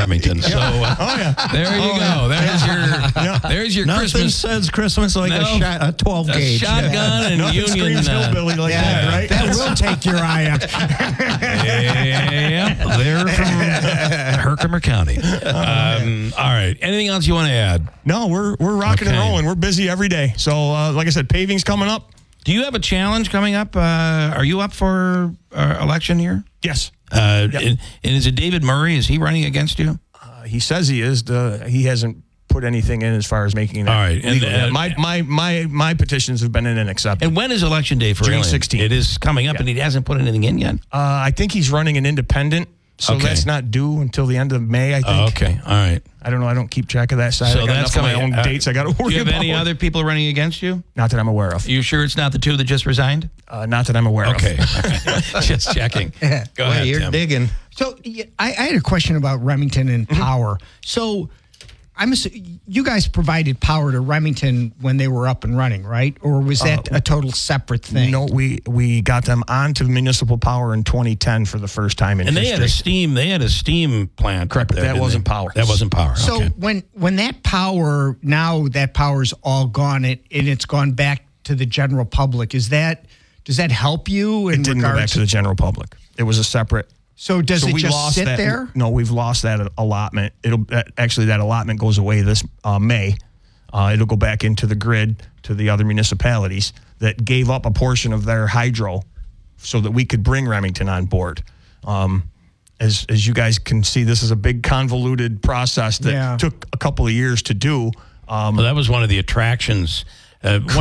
Remington. So there you go. There's your Nothing Christmas. says Christmas like a 12 gauge. Shotgun and Nothing Union. screams hillbilly like that, right? That will take your eye out. Yeah, they're from Herkimer County. All right. Anything else you want to add? No, we're rocking and rolling. We're busy every day. So, like I said, paving's coming up. Do you have a challenge coming up? Are you up for election here? Yes. And is it David Murray? Is he running against you? He says he is. He hasn't put anything in as far as making that. All right. legal yet. My petitions have been in and accepted. And when is election day for June Alien? 16th. It is coming up, and he hasn't put anything in yet. I think he's running an independent, so that's not due until the end of May, I think. Okay. All right. I don't know. I don't keep track of that side. So I got that's enough of coming. my own dates I got to worry about. Do you have any other people running against you? Not that I'm aware of. You sure it's not the two that just resigned? Not that I'm aware of. Okay. Just checking. Go ahead, You're Tim. digging. So I had a question about Remington and power. So you guys provided power to Remington when they were up and running, right? Or was that a total separate thing? No, we got them onto municipal power in 2010 for the first time in history. They had a steam plant. Correct, but that wasn't power. That wasn't power. So okay. when that power's all gone and it's gone back to the general public, does that help you in It didn't go back to the general public. It was a separate. So does it we just lost sit that, there? No, we've lost that allotment. That allotment goes away this May. It'll go back into the grid to the other municipalities that gave up a portion of their hydro so that we could bring Remington on board. As you guys can see, this is a big convoluted process that took a couple of years to do. Well, that was one of the attractions. One of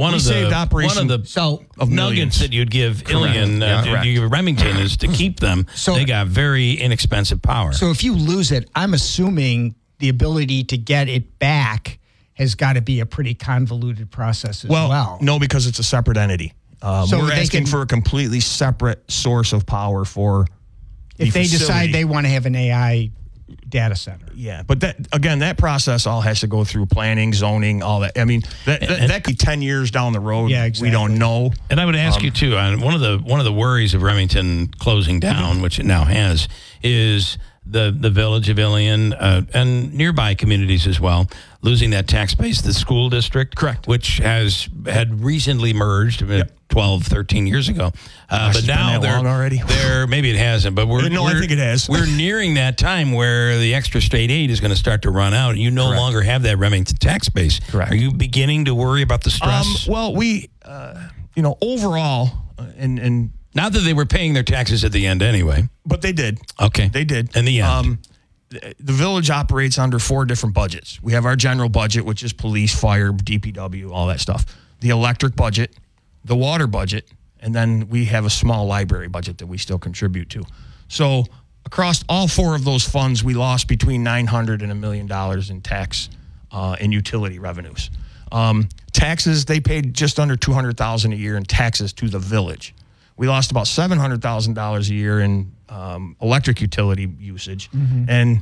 the nuggets that you'd give Ilion, you give Remington is to keep them. So they got very inexpensive power. So if you lose it, I'm assuming the ability to get it back has got to be a pretty convoluted process as well. No, because it's a separate entity. So we're asking for a completely separate source of power for if they facility. decide they want to have an AI data center. Yeah, but that process all has to go through planning, zoning, all that. I mean, that could be 10 years down the road. Yeah, exactly. We don't know. And I would ask you too, one of the worries of Remington closing down, which it now has, is the village of Ilion and nearby communities as well, losing that tax base. The school district, correct, which had recently merged 12, 13 years ago. But now they're maybe it hasn't, but I think it has. We're nearing that time where the extra state aid is going to start to run out, and you no longer have that Remington tax base. Correct. Are you beginning to worry about the stress? Well, we, overall, and not that they were paying their taxes at the end anyway. But they did. Okay. They did. In the end. The village operates under 4 different budgets. We have our general budget, which is police, fire, DPW, all that stuff. The electric budget, the water budget, and then we have a small library budget that we still contribute to. So across all 4 of those funds, we lost between $900,000 and $1 million in tax and utility revenues. Taxes, they paid just under $200,000 a year in taxes to the village. We lost about $700,000 a year in electric utility usage. Mm-hmm. And,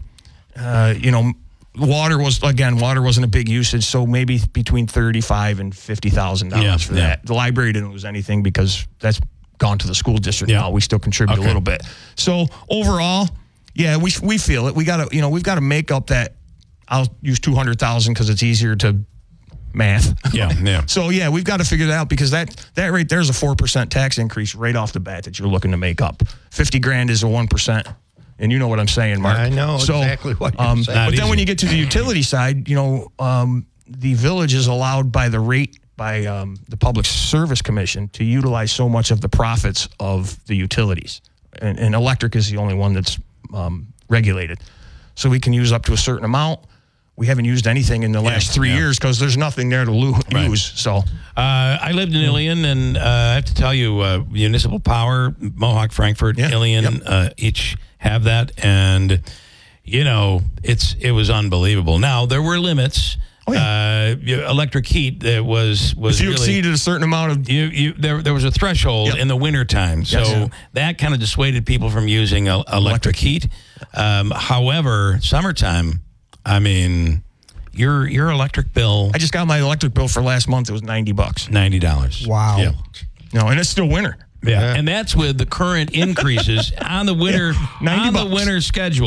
water wasn't a big usage, so maybe between $35,000 and $50,000 for that. The library didn't lose anything because that's gone to the school district now. We still contribute a little bit. So overall, we feel it. We've got to make up that. I'll use $200,000 because it's easier to math. Yeah. So we've got to figure that out because that right there's a 4% tax increase right off the bat that you're looking to make up. $50,000 is a 1%, and you know what I'm saying, Mark. I know exactly what you're saying. But then when you get to the utility side, the village is allowed by the Public Service Commission to utilize so much of the profits of the utilities, and electric is the only one that's regulated. So we can use up to a certain amount. We haven't used anything in the last 3 years because there's nothing there to use. So I lived in Ilion, and I have to tell you, municipal power, Mohawk, Frankfort, Ilion, each have that, and it was unbelievable. Now there were limits. Electric heat that was if you exceeded a certain amount of there was a threshold in the wintertime, so that kind of dissuaded people from using electric heat. However, summertime, I mean, your electric bill. I just got my electric bill for last month. It was $90. $90. Wow. Yeah. No, and it's still winter. Yeah. And that's with the current increases on the winter $90 on the winter schedule. Yep.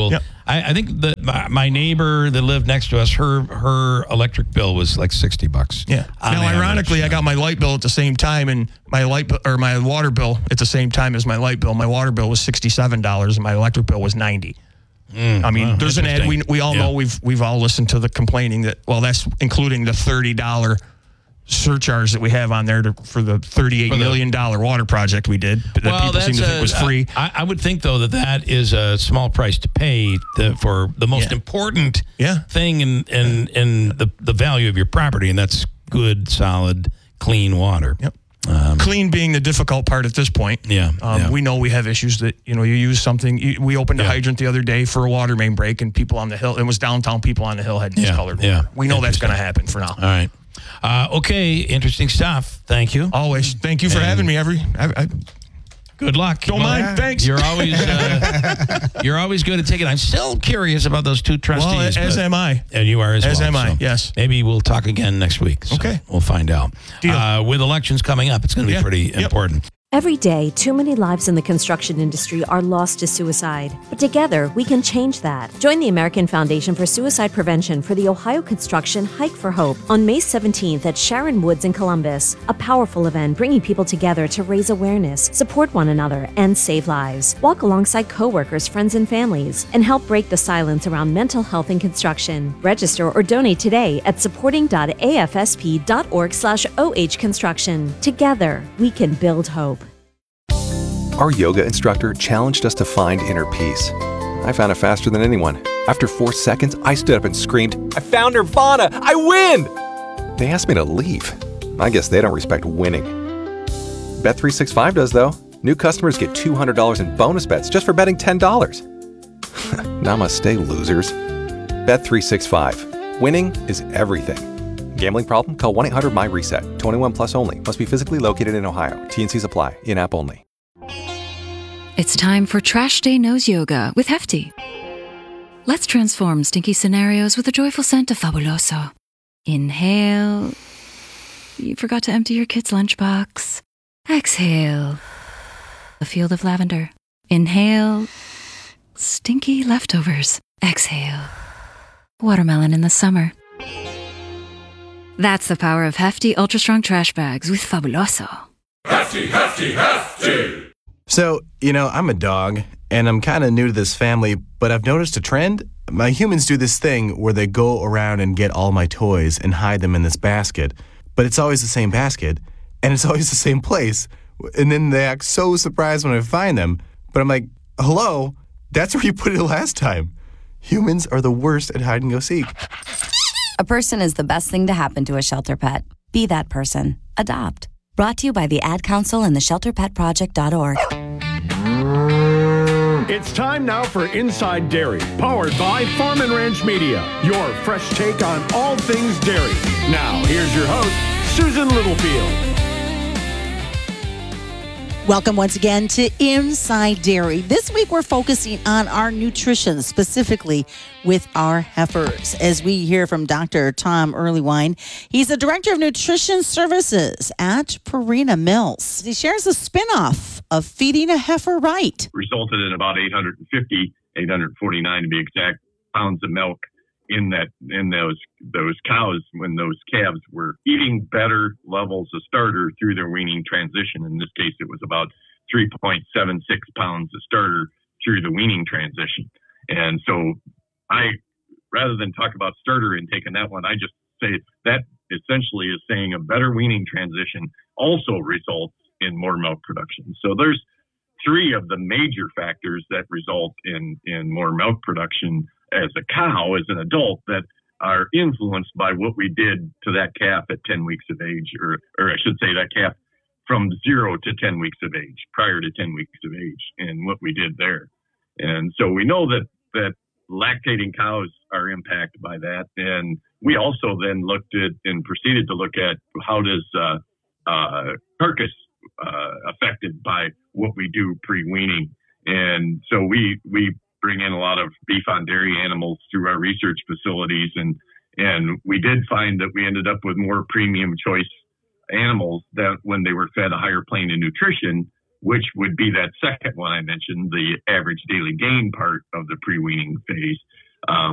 I think that my neighbor that lived next to us, her electric bill was like $60. Yeah. Now, ironically, I got my light bill at the same time, and my water bill at the same time as my light bill. My water bill was $67, and my electric bill was $90. I mean, there's an ad. We all know we've all listened to the complaining that that's including the $30 surcharge that we have on there for the $38 million water project we did that people seem to think was free. I would think, though, that is a small price to pay for the most important thing in the value of your property, and that's good, solid, clean water. Yep. Clean being the difficult part at this point. We know we have issues that, you use something. We opened a hydrant the other day for a water main break, and people on the hill, it was downtown, people on the hill had discolored water. We know that's going to happen for now. All right. Okay, interesting stuff. Thank you. Always. Thank you for having me, good luck. Don't mind. Thanks. You're always good at taking. I'm still curious about those two trustees. Well, as am I. And you are as well. As am I, yes. Maybe we'll talk again next week. So okay. We'll find out. Deal. With elections coming up, it's going to be pretty important. Every day, too many lives in the construction industry are lost to suicide. But together, we can change that. Join the American Foundation for Suicide Prevention for the Ohio Construction Hike for Hope on May 17th at Sharon Woods in Columbus. A powerful event bringing people together to raise awareness, support one another, and save lives. Walk alongside coworkers, friends, and families, and help break the silence around mental health in construction. Register or donate today at supporting.afsp.org/ohconstruction. Together, we can build hope. Our yoga instructor challenged us to find inner peace. I found it faster than anyone. After 4 seconds, I stood up and screamed, "I found Nirvana! I win!" They asked me to leave. I guess they don't respect winning. Bet365 does, though. New customers get $200 in bonus bets just for betting $10. Namaste, losers. Bet365. Winning is everything. Gambling problem? Call 1-800-MY-RESET. 21 plus only. Must be physically located in Ohio. T&Cs apply. In-app only. It's time for Trash Day Nose Yoga with Hefty. Let's transform stinky scenarios with a joyful scent of Fabuloso. Inhale. You forgot to empty your kid's lunchbox. Exhale. A field of lavender. Inhale. Stinky leftovers. Exhale. Watermelon in the summer. That's the power of Hefty Ultra Strong Trash Bags with Fabuloso. Hefty, Hefty, Hefty! So, I'm a dog, and I'm kind of new to this family, but I've noticed a trend. My humans do this thing where they go around and get all my toys and hide them in this basket, but it's always the same basket, and it's always the same place. And then they act so surprised when I find them, but I'm like, hello, that's where you put it last time. Humans are the worst at hide and go seek. A person is the best thing to happen to a shelter pet. Be that person. Adopt. Brought to you by the Ad Council and the ShelterPetProject.org. It's time now for Inside Dairy, powered by Farm and Ranch Media, your fresh take on all things dairy. Now, here's your host, Susan Littlefield. Welcome once again to Inside Dairy. This week we're focusing on our nutrition, specifically with our heifers, as we hear from Dr. Tom Earlywine. He's the Director of Nutrition Services at Purina Mills. He shares a spinoff of Feeding a Heifer Right. Resulted in about 849 to be exact, pounds of milk in those cows when those calves were eating better levels of starter through their weaning transition. In this case, it was about 3.76 pounds of starter through the weaning transition. And so rather than talk about starter intake in that one, I just say that essentially is saying a better weaning transition also results in more milk production. So there's three of the major factors that result in more milk production as a cow, as an adult, that are influenced by what we did to that calf at 10 weeks of age, or I should say that calf from 0 to 10 weeks of age, prior to 10 weeks of age, and what we did there. And so we know that lactating cows are impacted by that. And we also then looked at and proceeded to look at how does carcass affected by what we do pre-weaning. And so we bring in a lot of beef on dairy animals through our research facilities. And we did find that we ended up with more premium choice animals that when they were fed a higher plane of nutrition, which would be that second one I mentioned, the average daily gain part of the pre-weaning phase.